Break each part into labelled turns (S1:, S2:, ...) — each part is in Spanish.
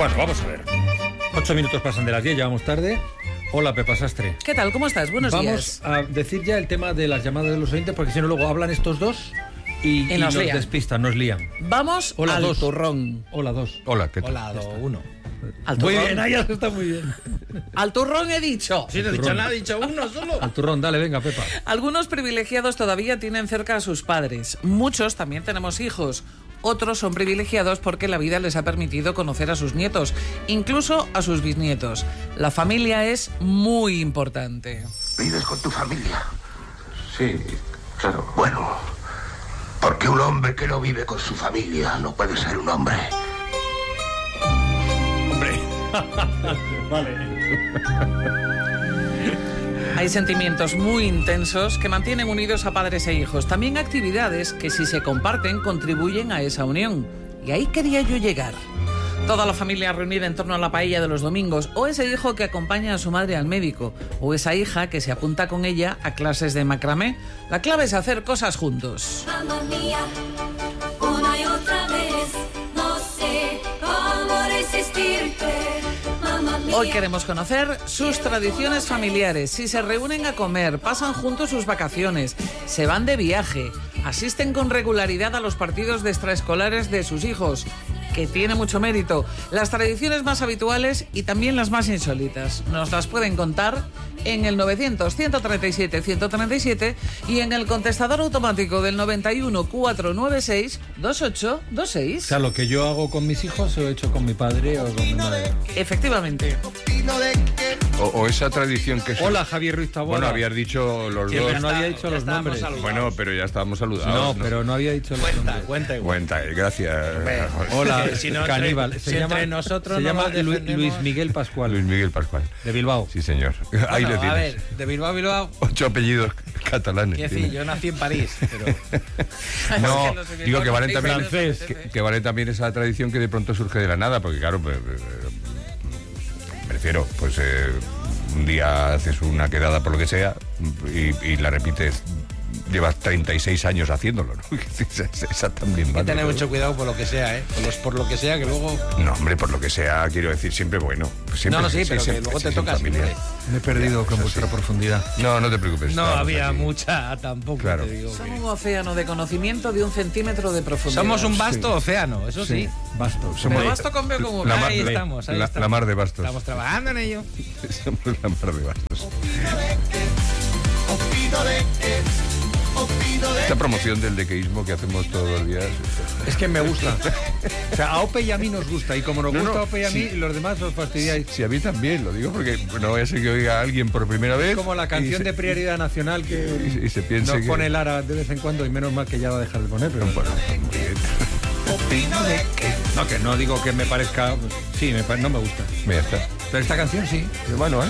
S1: Bueno, vamos a ver. 8 minutos pasan de las 10, ya vamos tarde. Hola, Pepa Sastre.
S2: ¿Qué tal? ¿Cómo estás? Buenos días.
S1: Vamos a decir ya el tema de las llamadas de los oyentes, porque si no luego hablan estos dos y nos despistan, nos lían.
S2: Vamos
S1: Hola,
S2: al
S1: dos.
S2: turrón.
S1: Hola, dos.
S3: Hola, ¿qué tal?
S4: Hola, uno.
S2: Al turrón.
S1: Muy bien, ahí está muy bien.
S2: Al turrón he dicho.
S4: Sí, no he dicho nada, he dicho uno solo.
S1: Al turrón, dale, venga, Pepa.
S2: Algunos privilegiados todavía tienen cerca a sus padres. Muchos también tenemos hijos. Otros son privilegiados porque la vida les ha permitido conocer a sus nietos, incluso a sus bisnietos. La familia es muy importante.
S5: ¿Vives con tu familia? Sí, claro. Bueno, porque un hombre que no vive con su familia no puede ser un hombre.
S1: Hombre. Vale.
S2: Hay sentimientos muy intensos que mantienen unidos a padres e hijos. También actividades que, si se comparten, contribuyen a esa unión. Y ahí quería yo llegar. Toda la familia reunida en torno a la paella de los domingos, o ese hijo que acompaña a su madre al médico, o esa hija que se apunta con ella a clases de macramé. La clave es hacer cosas juntos.
S6: Mamma mía, una y otra vez, no sé cómo resistirte. Mamma mía.
S2: Hoy queremos conocer sus tradiciones familiares, si se reúnen a comer, pasan juntos sus vacaciones, se van de viaje, asisten con regularidad a los partidos de extraescolares de sus hijos, que tiene mucho mérito, las tradiciones más habituales y también las más insólitas. Nos las pueden contar en el 900-137-137 y en el contestador automático del 91-496-2826.
S1: O sea, lo que yo hago con mis hijos lo he hecho con mi padre o con mi madre.
S2: Efectivamente.
S3: O esa tradición que...
S1: Hola, Javier Ruiz Taboada.
S3: Bueno, habías dicho los
S1: Sí,
S3: dos.
S1: pero no había dicho los nombres.
S3: Bueno, pero ya estábamos saludados.
S1: No, pero no había dicho los nombres.
S4: Cuenta igual.
S3: Cuenta, gracias.
S1: Hola,
S4: Si no,
S1: caníbal.
S4: si entre nosotros
S1: se
S4: no
S1: llama
S4: nos defendemos.
S1: Luis Miguel Pascual.
S3: Luis Miguel Pascual.
S1: De Bilbao.
S3: Sí, señor. Ahí
S4: Bueno,
S3: lo tienes.
S4: a ver, de Bilbao a Bilbao.
S3: 8 apellidos catalanes.
S4: Quiero decir, yo nací en París, pero...
S3: No,
S2: Es que no sé qué
S3: digo que
S2: cosa,
S3: vale también,
S2: francés.
S3: que vale también esa tradición que de pronto surge de la nada, porque claro, me refiero, pues un día haces una quedada por lo que sea y la repites. Llevas 36 años haciéndolo, ¿no? Esa también
S4: Hay que
S3: vale,
S4: tener
S3: ¿no?
S4: mucho cuidado por lo que sea, ¿eh? Por lo que sea, que luego...
S3: No, hombre, por lo que sea, quiero decir, siempre bueno. Siempre,
S4: No, sí, pero que luego te toca
S3: familia.
S4: siempre.
S1: Me he perdido con vuestra profundidad.
S3: No, no te preocupes.
S4: No
S3: estamos
S4: había
S3: aquí.
S4: mucha tampoco,
S3: Claro.
S4: te digo.
S2: Son un océano de conocimiento de 1 centímetro de profundidad.
S4: Somos un vasto océano, eso sí.
S1: Bastos.
S2: Somos vasto con B como
S3: La
S2: B.
S3: mar-
S4: Ahí
S3: la-
S4: estamos, ahí
S3: la-
S4: estamos.
S3: la mar de bastos.
S4: Estamos trabajando en ello.
S3: Somos la mar de bastos. Esta promoción del dequeísmo que hacemos todos los días.
S1: Es que me gusta. O sea, a Ope y a mí nos gusta. Y como nos
S3: No,
S1: gusta
S3: no,
S1: a Ope y a mí,
S3: sí.
S1: los demás os fastidiáis.
S3: Sí, a mí también, lo digo porque no vaya a ser que oiga a alguien por primera vez.
S1: Es como la canción de prioridad nacional que
S3: y se piense
S1: nos
S3: que...
S1: pone Lara de vez en cuando y menos mal que ya va a dejar de poner. Pero
S3: Bueno, muy bien.
S1: no, que no digo que me parezca... Sí, no me gusta.
S3: Ya está.
S1: Pero esta canción sí.
S3: Bueno, ¿eh?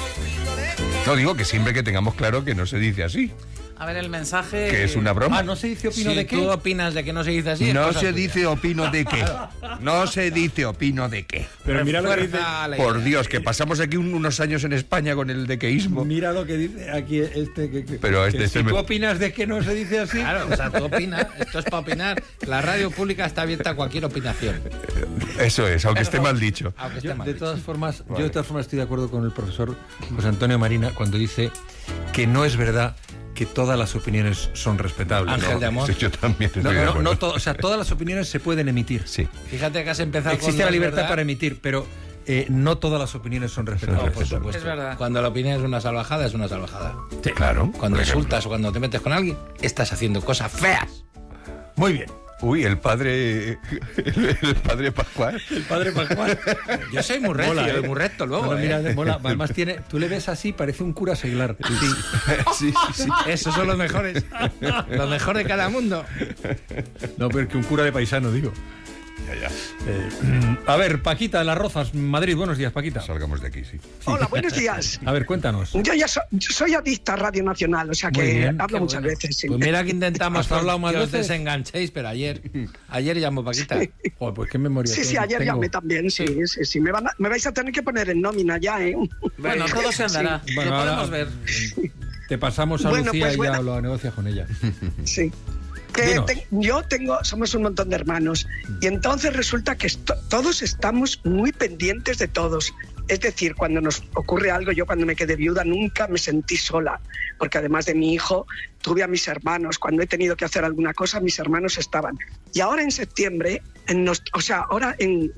S3: No, digo que siempre que tengamos claro que no se dice así,
S2: A ver el mensaje.
S3: que es una broma.
S1: Ah, ¿no se dice opino
S4: Si
S1: de qué?
S4: tú opinas de que no se dice así, es
S3: No
S4: cosa
S3: se
S4: tuya.
S3: dice opino de qué. No se dice opino de qué.
S1: Pero mira lo que dice...
S4: Refuerza la
S3: Por
S4: idea.
S3: Dios, que pasamos aquí unos años en España con el dequeísmo.
S1: Mira lo que dice aquí
S3: Pero
S1: que
S3: este
S1: si
S3: me-
S1: tú opinas de que no se dice así...
S4: Claro, o sea, tú opinas, esto es para opinar. La radio pública está abierta a cualquier opinación.
S3: Eso es, aunque esté mal dicho.
S4: Aunque esté
S1: Yo,
S4: mal
S1: de
S4: dicho.
S1: todas formas, estoy de acuerdo con el profesor José Antonio Marina cuando dice que no es verdad que todas las opiniones son respetables.
S4: Ángel de amor.
S3: Sí, yo también estoy
S1: No,
S3: de
S1: no,
S3: acuerdo.
S1: no todo, o sea, todas las opiniones se pueden emitir.
S3: Sí.
S4: Fíjate que has empezado
S1: Existe
S4: con
S1: la
S4: no es
S1: libertad
S4: verdad.
S1: para emitir, pero no todas las opiniones son respetables.
S4: No, por supuesto.
S2: Es verdad.
S4: Cuando la opinión es una salvajada, es una salvajada.
S3: Sí, claro.
S4: Cuando
S3: por ejemplo.
S4: insultas o cuando te metes con alguien, estás haciendo cosas feas.
S1: Muy bien.
S3: Uy, el padre Pascual.
S1: El padre Pascual.
S4: Yo soy muy recio,
S1: Mola,
S4: muy recto luego.
S1: No, no, mira,
S4: ¿eh?
S1: mola. Además tú le ves así, parece un cura seglar. Sí.
S3: Sí, sí, sí.
S4: Esos son los mejores. Los mejores de cada mundo.
S1: No, pero que un cura de paisano, digo.
S3: Ya.
S1: A ver, Paquita de Las Rozas, Madrid. Buenos días, Paquita.
S3: Salgamos de aquí, sí.
S7: Hola, buenos días.
S1: A ver, cuéntanos.
S7: Yo soy adicta a Radio Nacional, o sea
S1: Muy
S7: que
S1: bien,
S7: hablo
S2: qué
S7: muchas
S2: bueno.
S7: veces. Sí.
S4: Pues mira que intentamos
S1: ¿Has hablado más
S4: que os
S1: veces?
S4: desenganchéis, pero ayer llamó Paquita.
S1: Joder, pues qué memoria.
S7: Sí,
S1: tengo.
S7: ayer llamé también, sí. Me vais a tener que poner en nómina ya, ¿eh?
S2: Bueno, todo se andará.
S1: Bueno,
S2: Lo
S1: ahora-
S2: podemos ver.
S1: Te pasamos a
S7: Bueno,
S1: Lucía
S7: pues
S1: y
S7: bueno.
S1: ya lo negocias con ella.
S7: Sí. Somos un montón de hermanos y entonces resulta que todos estamos muy pendientes de todos. Es decir, cuando nos ocurre algo, yo cuando me quedé viuda nunca me sentí sola, porque además de mi hijo tuve a mis hermanos. Cuando he tenido que hacer alguna cosa, mis hermanos estaban. Y ahora en septiembre, ahora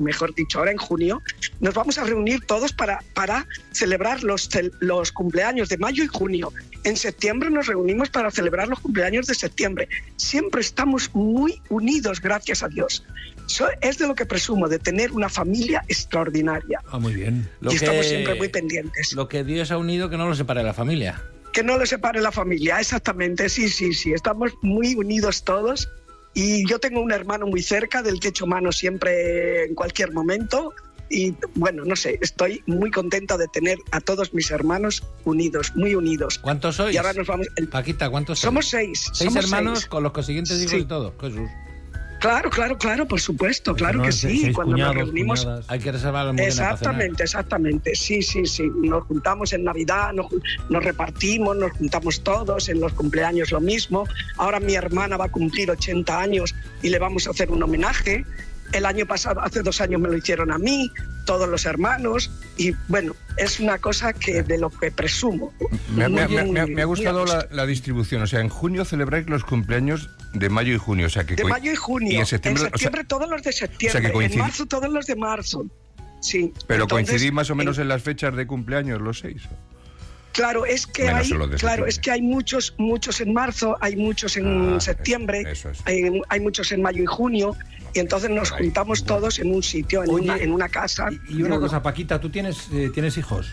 S7: en junio, nos vamos a reunir todos para celebrar los cumpleaños de mayo y junio. En septiembre nos reunimos para celebrar los cumpleaños de septiembre. Siempre estamos muy unidos, gracias a Dios. Es de lo que presumo, de tener una familia extraordinaria.
S1: Muy bien.
S7: Estamos siempre muy pendientes.
S4: Lo que Dios ha unido, que no lo separe la familia.
S7: Que no lo separe la familia, exactamente, sí. Estamos muy unidos todos y yo tengo un hermano muy cerca del que echo mano siempre en cualquier momento y bueno, no sé, estoy muy contenta de tener a todos mis hermanos unidos, muy unidos.
S4: ¿Cuántos sois?
S7: Y ahora nos vamos...
S4: Paquita, ¿cuántos sois?
S7: Somos 6.
S4: ¿6 hermanos con los consiguientes hijos y todo? Jesús.
S7: Claro, por supuesto, claro que sí. Cuando nos reunimos...
S1: Cuñadas.
S4: Hay que reservar la almudena para cenar.
S7: Exactamente. Sí. Nos juntamos en Navidad, nos repartimos, nos juntamos todos, en los cumpleaños lo mismo. Ahora mi hermana va a cumplir 80 años y le vamos a hacer un homenaje. El año pasado, hace 2 años me lo hicieron a mí, todos los hermanos, y bueno, es una cosa que de lo que presumo.
S3: Me ha gustado la distribución, o sea, en junio celebráis los cumpleaños de mayo y junio, o sea que...
S7: De mayo y junio,
S3: y en septiembre
S7: todos los de septiembre, en marzo todos los de marzo, sí.
S3: Pero entonces, coincidís más o menos en las fechas de cumpleaños los 6.
S7: Claro, es que hay muchos en marzo, hay muchos en septiembre, hay muchos en mayo y junio, y entonces nos juntamos todos en un sitio, en una casa.
S1: Y una cosa, Paquita, ¿tú tienes hijos?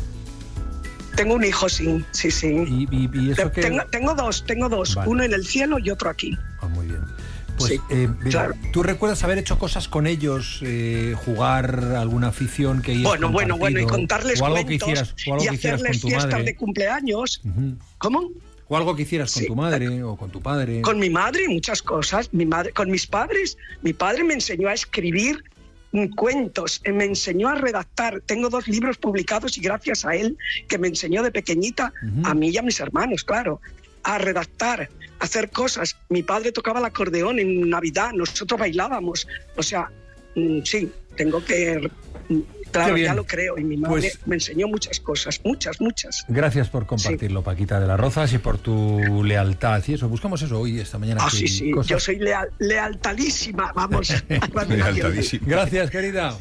S7: Tengo un hijo, sí.
S1: ¿Y eso qué?
S7: Tengo dos, vale. Uno en el cielo y otro aquí.
S1: Muy bien. Pues,
S7: sí, claro.
S1: ¿Tú recuerdas haber hecho cosas con ellos, jugar alguna afición que hayas compartido?
S7: Bueno, y contarles
S1: o algo
S7: cuentos y hacerles fiestas de cumpleaños.
S1: Uh-huh.
S7: ¿Cómo?
S1: O algo que hicieras con tu madre o con tu padre.
S7: Con mi madre, muchas cosas. Con mis padres. Mi padre me enseñó a escribir cuentos, me enseñó a redactar. Tengo 2 libros publicados y gracias a él, que me enseñó de pequeñita, a mí y a mis hermanos, claro, a redactar, a hacer cosas. Mi padre tocaba el acordeón en Navidad, nosotros bailábamos. O sea, sí, tengo que... Claro, ya lo creo, y mi madre me enseñó muchas cosas, muchas.
S1: Gracias por compartirlo, Paquita de las Rozas, y por tu lealtad. Y eso, buscamos eso hoy, esta mañana.
S7: Sí, cosas. Yo soy lealtadísima, vamos.
S3: Lealtadísima.
S1: Gracias, querida.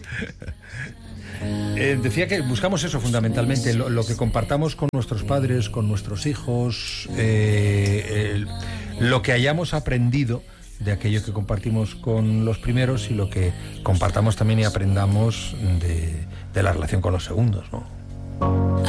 S1: Decía que buscamos eso fundamentalmente, lo que compartamos con nuestros padres, con nuestros hijos, lo que hayamos aprendido de aquello que compartimos con los primeros y lo que compartamos también y aprendamos de la relación con los segundos, ¿no?